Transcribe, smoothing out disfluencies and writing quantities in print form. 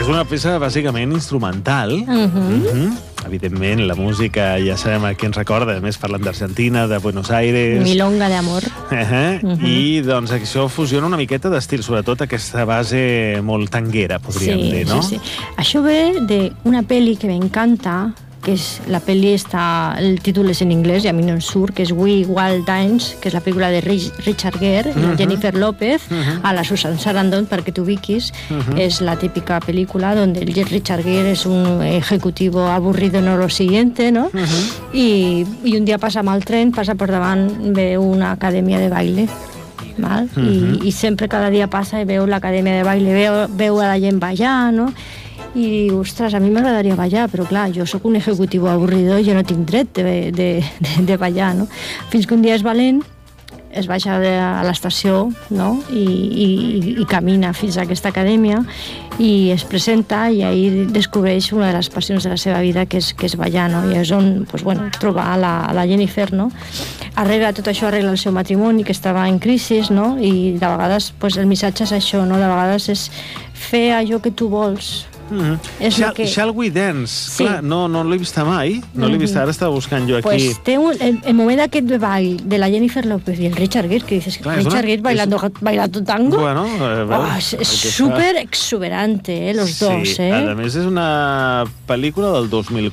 És una peça bàsicament instrumental. Evidentment, la música ja sabem a què ens recorda, a més parlant d'Argentina, de Buenos Aires... Milonga de amor. I doncs això fusiona una miqueta d'estil, sobretot aquesta base molt tanguera, podríem dir, no? Sí. Això ve d'una pel·li que m'encanta, que és la pel·li el títol és en anglès i a mi no em surt, que és We Wild Times, que és la pel·lícula de Richard Gere, Jennifer López, a la Susan Sarandon, perquè t'ubiquis. És la típica pel·lícula on el Richard Gere és un ejecutivo aburrido en lo siguiente, ¿no? I un dia passa amb el tren, passa per davant, veu una acadèmia de baile. Val? I sempre cada dia passa i veu l'acadèmia de baile, veu a la gent ballar, no? I diu, ostres, a mi m'agradaria ballar, però clar, jo sóc un executiu avorridor i jo no tinc dret de ballar, no? Fins que un dia és valent, es baixa a l'estació, no? I camina fins a aquesta acadèmia i es presenta i ahir descobreix una de les passions de la seva vida, que és ballar, no? I és on troba a la Jennifer, no? Arregla tot això, arregla el seu matrimoni, que estava en crisi, no? I de vegades el missatge és això, no? De vegades és fer allò que tu vols. Shall We Dance? Sí. Clar, no l'he vist mai. No l'he vist, ara estava buscant jo aquí. Pues té el moment aquest de ball de la Jennifer López i el Richard Gere, que dices, Richard Gere bailando tango. Bueno, es súper exuberante, los dos. A més és una pel·lícula del 2004.